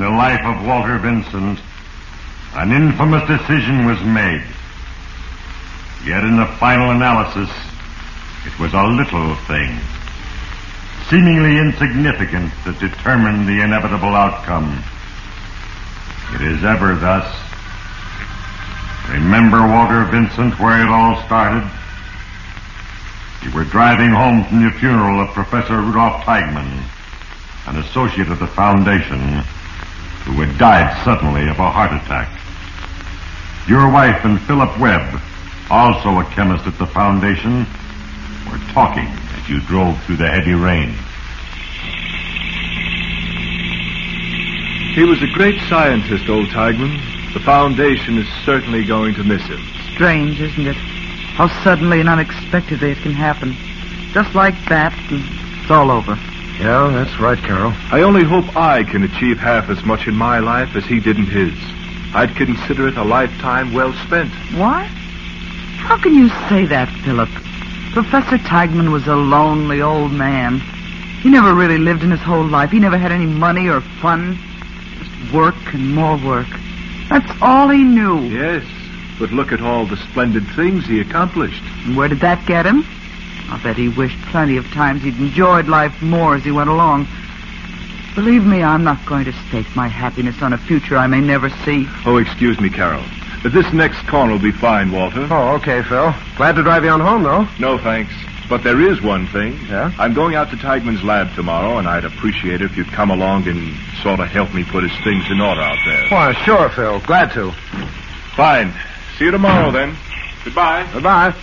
the life of Walter Vincent, an infamous decision was made. Yet in the final analysis, it was a little thing, seemingly insignificant, that determined the inevitable outcome. It is ever thus. Remember, Walter Vincent, where it all started? You were driving home from the funeral of Professor Rudolph Teigman, an associate of the Foundation, who had died suddenly of a heart attack. Your wife and Philip Webb, also a chemist at the Foundation, were talking as you drove through the heavy rain. He was a great scientist, old Teigman. The Foundation is certainly going to miss him. Strange, isn't it? How suddenly and unexpectedly it can happen. Just like that, and it's all over. Yeah, that's right, Carol. I only hope I can achieve half as much in my life as he did in his. I'd consider it a lifetime well spent. What? How can you say that, Philip? Professor Teigman was a lonely old man. He never really lived in his whole life. He never had any money or fun. Just work and more work. That's all he knew. Yes, but look at all the splendid things he accomplished. And where did that get him? I'll bet he wished plenty of times he'd enjoyed life more as he went along. Believe me, I'm not going to stake my happiness on a future I may never see. Oh, excuse me, Carol. This next corner will be fine, Walter. Oh, okay, Phil. Glad to drive you on home, though. No, thanks. But there is one thing. Yeah? I'm going out to Teigman's lab tomorrow, and I'd appreciate it if you'd come along and sort of help me put his things in order out there. Why, sure, Phil. Glad to. Fine. See you tomorrow, then. Goodbye. Goodbye.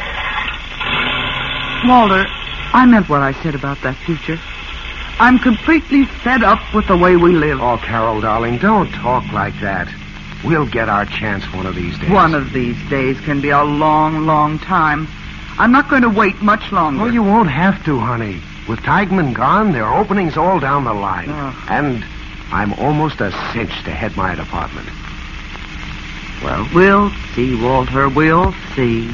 Walter, I meant what I said about that future. I'm completely fed up with the way we live. Oh, Carol, darling, don't talk like that. We'll get our chance one of these days. One of these days can be a long, long time. I'm not going to wait much longer. Oh, you won't have to, honey. With Teigman gone, there are openings all down the line. And I'm almost a cinch to head my department. Well, we'll see, Walter. We'll see.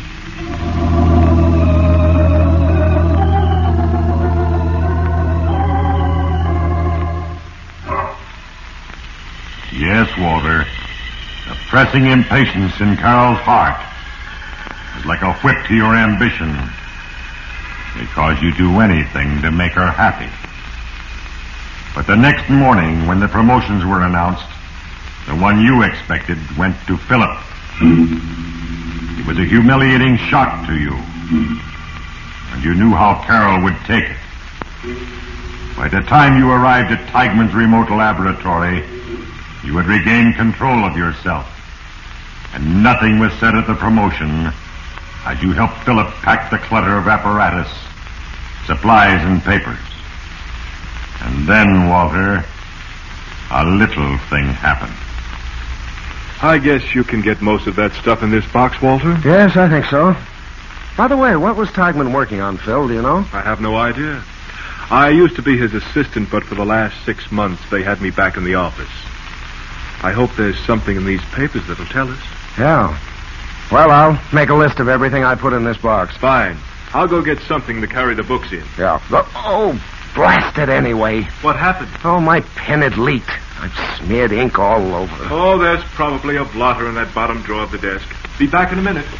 Yes, Walter. The pressing impatience in Carol's heart is like a whip to your ambition, because you do anything to make her happy. But the next morning, when the promotions were announced, the one you expected went to Philip. It was a humiliating shock to you, and you knew how Carol would take it. By the time you arrived at Teigman's remote laboratory, you had regained control of yourself, and nothing was said at the promotion as you helped Philip pack the clutter of apparatus, supplies, and papers. And then, Walter, a little thing happened. I guess you can get most of that stuff in this box, Walter. Yes, I think so. By the way, what was Teigman working on, Phil? Do you know? I have no idea. I used to be his assistant, but for the last 6 months, they had me back in the office. I hope there's something in these papers that'll tell us. Yeah. Well, I'll make a list of everything I put in this box. Fine. I'll go get something to carry the books in. Yeah. Oh, blast it anyway. What happened? Oh, my pen had leaked. I've smeared ink all over. Oh, there's probably a blotter in that bottom drawer of the desk. Be back in a minute.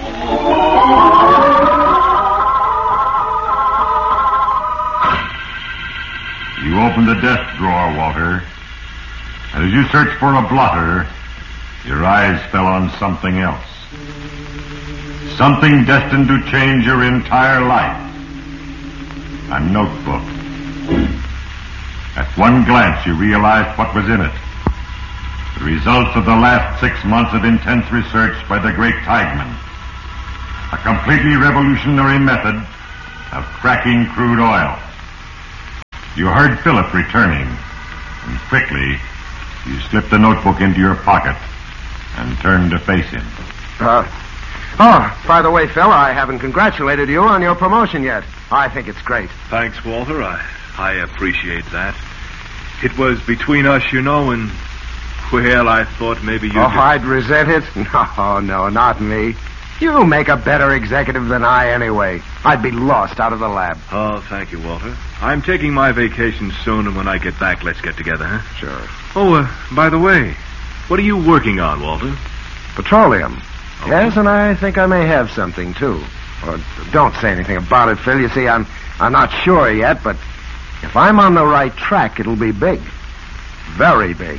You opened the desk drawer, Walter. And as you searched for a blotter, your eyes fell on something else. Something destined to change your entire life. A notebook. At one glance, you realized what was in it. The results of the last 6 months of intense research by the great Teigman. A completely revolutionary method of cracking crude oil. You heard Philip returning, and quickly you slipped the notebook into your pocket and turned to face him. By the way, Phil, I haven't congratulated you on your promotion yet. I think it's great. Thanks, Walter. I appreciate that. It was between us, you know, and, well, I thought maybe you... I'd resent it? No, not me. You make a better executive than I anyway. I'd be lost out of the lab. Oh, thank you, Walter. I'm taking my vacation soon, and when I get back, let's get together, huh? Sure. Oh, by the way, what are you working on, Walter? Petroleum. Oh. Yes, and I think I may have something, too. Well, don't say anything about it, Phil. You see, I'm not sure yet, but if I'm on the right track, it'll be big. Very big.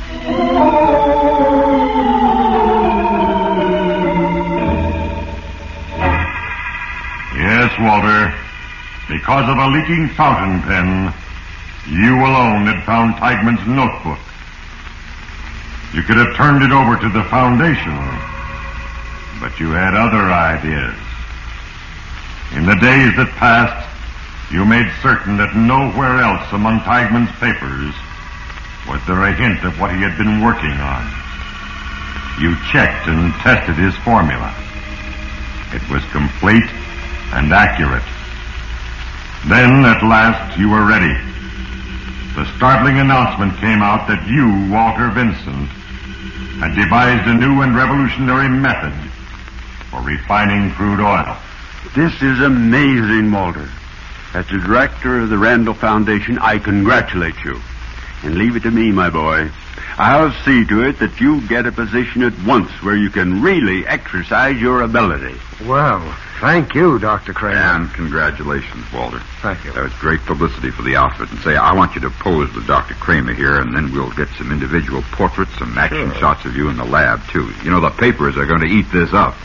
Yes, Walter. Because of a leaking fountain pen, you alone had found Teigman's notebook. You could have turned it over to the Foundation, but you had other ideas. In the days that passed, you made certain that nowhere else among Teigman's papers was there a hint of what he had been working on. You checked and tested his formula. It was complete and accurate. Then, at last, you were ready. The startling announcement came out that you, Walter Vincent, had devised a new and revolutionary method for refining crude oil. This is amazing, Walter. As the director of the Randall Foundation, I congratulate you. And leave it to me, my boy. I'll see to it that you get a position at once where you can really exercise your ability. Well, thank you, Dr. Kramer. And congratulations, Walter. Thank you. That was great publicity for the outfit. And say, I want you to pose with Dr. Kramer here, and then we'll get some individual portraits, some action shots of you in the lab, too. You know, the papers are going to eat this up.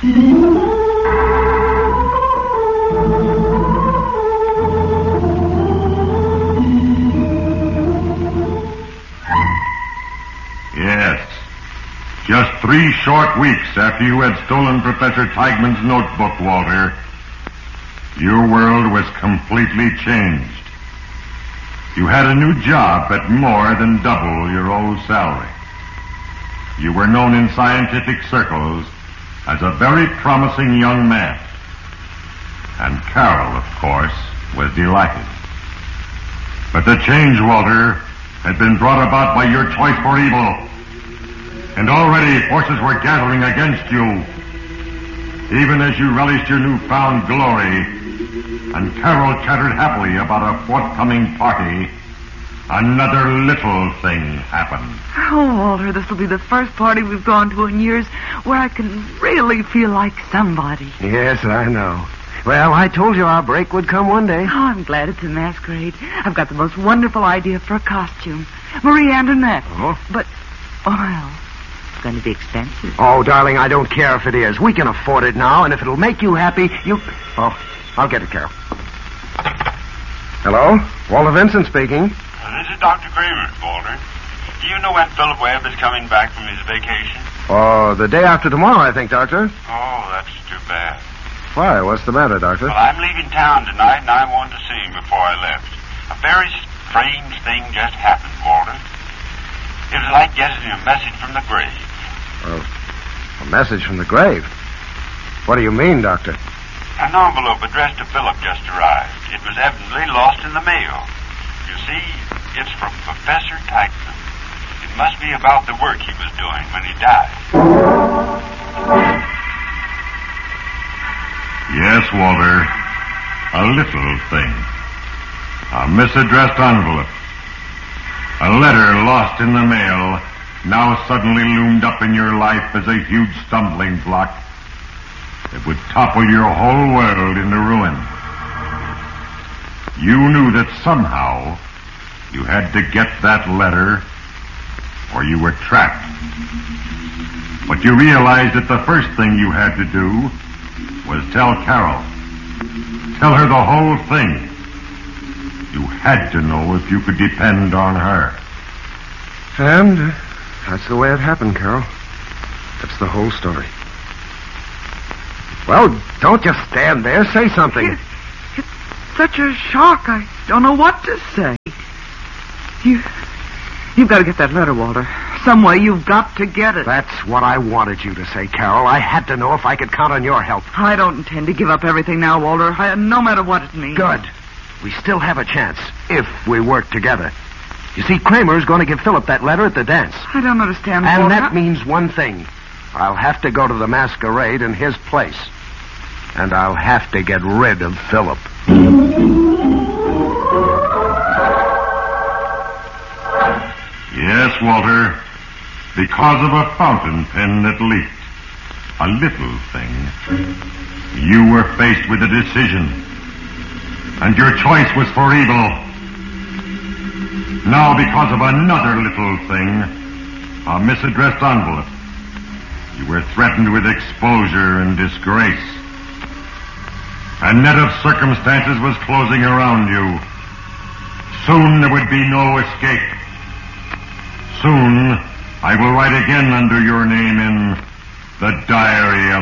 Yes. Just 3 short weeks after you had stolen Professor Teigman's notebook, Walter, your world was completely changed. You had a new job at more than double your old salary. You were known in scientific circles as a very promising young man. And Carol, of course, was delighted. But the change, Walter, had been brought about by your choice for evil. And already forces were gathering against you. Even as you relished your newfound glory, and Carol chattered happily about a forthcoming party, another little thing happened. Oh, Walter, this will be the first party we've gone to in years where I can really feel like somebody. Yes, I know. Well, I told you our break would come one day. Oh, I'm glad it's a masquerade. I've got the most wonderful idea for a costume. Marie Antoinette. Oh? But, well, it's going to be expensive. Oh, darling, I don't care if it is. We can afford it now, and if it'll make you happy, you... Oh, I'll get it, Carol. Hello? Walter Vincent speaking. This is Dr. Kramer, Walter. Do you know when Philip Webb is coming back from his vacation? Oh, the day after tomorrow, I think, Doctor. Oh, that's too bad. Why? What's the matter, Doctor? Well, I'm leaving town tonight, and I wanted to see him before I left. A very strange thing just happened, Walter. It was like getting a message from the grave. Oh, a message from the grave? What do you mean, Doctor? An envelope addressed to Philip just arrived. It was evidently lost in the mail. You see, it's from Professor Teigman. It must be about the work he was doing when he died. Yes, Walter. A little thing. A misaddressed envelope. A letter lost in the mail now suddenly loomed up in your life as a huge stumbling block that would topple your whole world into ruin. You knew that somehow you had to get that letter or you were trapped. But you realized that the first thing you had to do was tell Carol. Tell her the whole thing. You had to know if you could depend on her. And that's the way it happened, Carol. That's the whole story. Well, don't just stand there. Say something. It's such a shock. I don't know what to say. You've got to get that letter, Walter. Some way you've got to get it. That's what I wanted you to say, Carol. I had to know if I could count on your help. I don't intend to give up everything now, Walter. No matter what it means. Good. We still have a chance, if we work together. You see, Kramer's going to give Philip that letter at the dance. I don't understand, And Walter. that means one thing. I'll have to go to the masquerade in his place. And I'll have to get rid of Philip. Yes, Walter. Because of a fountain pen that leaked. A little thing. You were faced with a decision. And your choice was for evil. Now, because of another little thing, a misaddressed envelope, you were threatened with exposure and disgrace. A net of circumstances was closing around you. Soon there would be no escape. Soon, I will write again under your name in the diary of